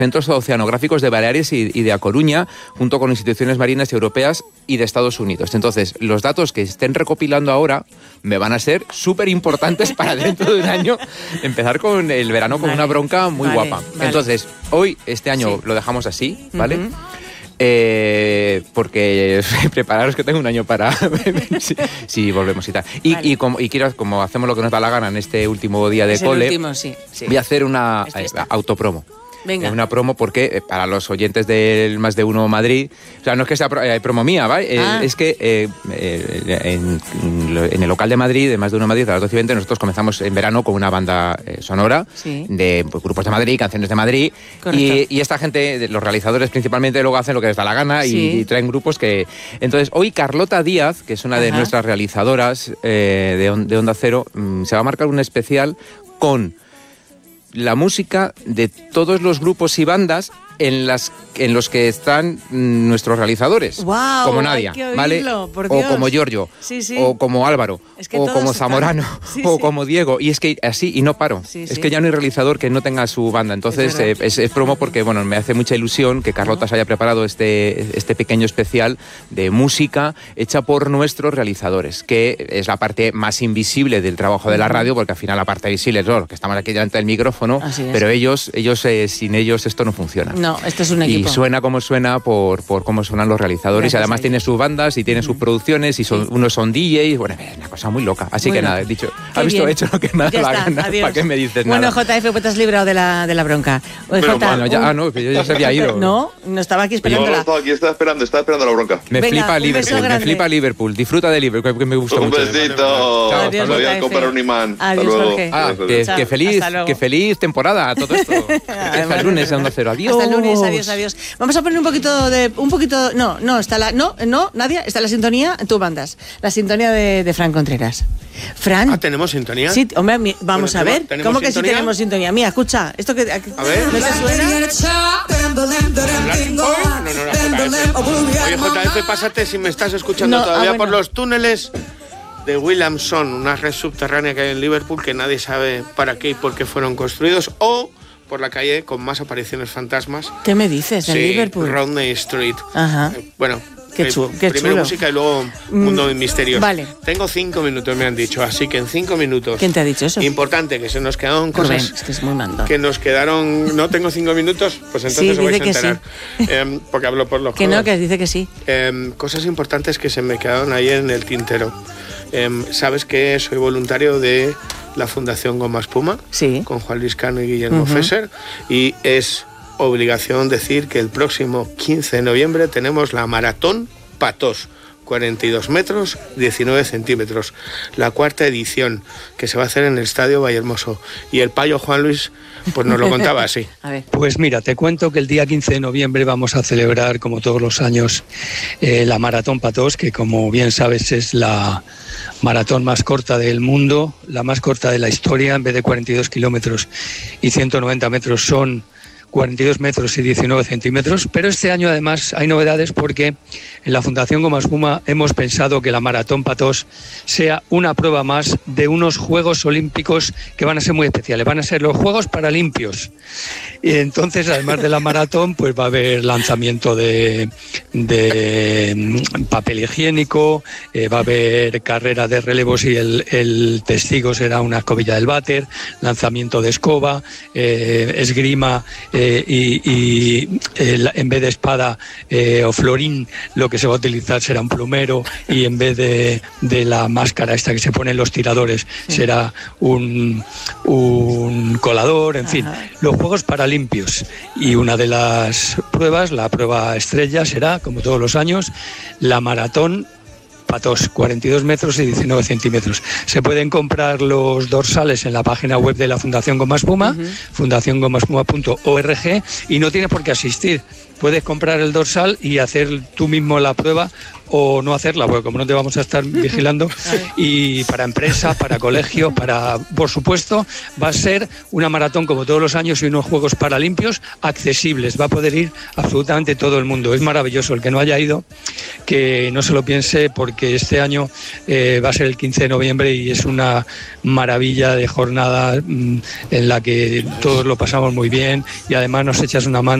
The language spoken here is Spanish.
centros oceanográficos de Baleares y de A Coruña, junto con instituciones marinas europeas y de Estados Unidos. Entonces, los datos que estén recopilando ahora me van a ser súper importantes para dentro de un año empezar con el verano con una bronca muy guapa. Entonces, hoy, este año, lo dejamos así, ¿vale? Porque prepararos que tengo un año para si volvemos y tal. Y quiero, como hacemos lo que nos da la gana en este último día de cole, voy a hacer una autopromo. Venga. Una promo porque para los oyentes del Más de Uno Madrid, o sea, no es que sea promo mía, ¿vale? Es que en el local de Madrid, de Más de Uno Madrid, a las 12:20, nosotros comenzamos en verano con una banda sonora de grupos de Madrid, canciones de Madrid, y esta gente, los realizadores principalmente, luego hacen lo que les da la gana y traen grupos que... Entonces, hoy Carlota Díaz, que es una de nuestras realizadoras de Onda Cero, se va a marcar un especial con la música de todos los grupos y bandas en los que están nuestros realizadores. Wow, como Nadia, ¿vale? O como Giorgio, o como Álvaro, o como Zamorano, o como Diego. Y es que así, y no paro. Es que ya no hay realizador que no tenga su banda. Entonces es promo porque, bueno, me hace mucha ilusión que Carlota se haya preparado este pequeño especial de música hecha por nuestros realizadores, que es la parte más invisible del trabajo de la radio, porque al final la parte visible es los que estamos aquí delante del micrófono, pero ellos sin ellos esto no funciona. No, esto es un equipo. Y suena como suena por cómo suenan los realizadores. Gracias, y además tiene sus bandas y tiene sus producciones y unos son DJs. Bueno, es una cosa muy loca. Así que nada, he dicho, has visto, he hecho lo que me da la gana. ¿Para qué me dices nada? Bueno, JF, pues te has librado de la bronca. Bueno, ya, no, que yo ya se había ido. No estaba aquí esperándola. No, estaba aquí, estaba esperando la bronca. Me flipa Liverpool. Disfruta de Liverpool, que me gusta mucho. Un besito. Adiós, voy a comprar un imán. Adiós, Jorge. Que feliz temporada a todo esto. Hasta el lunes en Onda Cero. Adiós. Hasta el lunes, adiós. Vamos a poner un poquito, Nadia, está la sintonía, tú mandas, la sintonía de Fran Contreras. Fran. ¿Tenemos sintonía? Sí, hombre, vamos a ver. ¿Cómo que sí tenemos sintonía? Mira, escucha, esto que... A ver. ¿No te suena? Oye, JF, pásate si me estás escuchando todavía por los túneles de Williamson, una red subterránea que hay en Liverpool que nadie sabe para qué y por qué fueron construidos, o por la calle con más apariciones fantasmas. ¿Qué me dices? ¿En Liverpool? Rodney Street. Ajá. Bueno, qué primero chulo. Música y luego mundo de misterios. Vale. Tengo 5 minutos, me han dicho, así que en 5 minutos. ¿Quién te ha dicho eso? Importante, que se nos quedaron cosas. Rubén, es que es muy mandón. Que nos quedaron. ¿No tengo 5 minutos? Pues entonces os vais a enterar. Sí. Porque hablo por los que codos. No, que dice que sí. Cosas importantes que se me quedaron ahí en el tintero. Sabes que soy voluntario de la Fundación Goma Espuma, con Juan Luis Cano y Guillermo Fesser, y es obligación decir que el próximo 15 de noviembre tenemos la Maratón Patos, 42 metros, 19 centímetros, la 4ª edición, que se va a hacer en el Estadio Vallehermoso. Y el payo Juan Luis pues nos lo contaba así. A ver. Pues mira, te cuento que el día 15 de noviembre vamos a celebrar, como todos los años, la Maratón Patos, que como bien sabes es la maratón más corta del mundo, la más corta de la historia. En vez de 42 kilómetros y 190 metros son 42 metros y 19 centímetros, pero este año además hay novedades porque en la Fundación Goma Espuma hemos pensado que la Maratón Patos sea una prueba más de unos Juegos Olímpicos que van a ser muy especiales, van a ser los Juegos Paralimpios. Y entonces, además de la maratón, pues va a haber lanzamiento de papel higiénico, va a haber carrera de relevos y el testigo será una escobilla del váter, lanzamiento de escoba, esgrima, y en vez de espada o florín lo que se va a utilizar será un plumero, y en vez de la máscara esta que se ponen los tiradores será un colador, en fin, los Juegos Paralimpios. Y una de las pruebas, la prueba estrella, será, como todos los años, la Maratón Patos, 42 metros y 19 centímetros. Se pueden comprar los dorsales en la página web de la Fundación Goma Espuma, fundaciongomaespuma.org, y no tienes por qué asistir. Puedes comprar el dorsal y hacer tú mismo la prueba o no hacerla, porque como no te vamos a estar vigilando, y para empresas, para colegios, por supuesto, va a ser una maratón como todos los años y unos Juegos Paralimpios accesibles, va a poder ir absolutamente todo el mundo. Es maravilloso, el que no haya ido, que no se lo piense, porque este año va a ser el 15 de noviembre y es una maravilla de jornada en la que todos lo pasamos muy bien y además nos echas una mano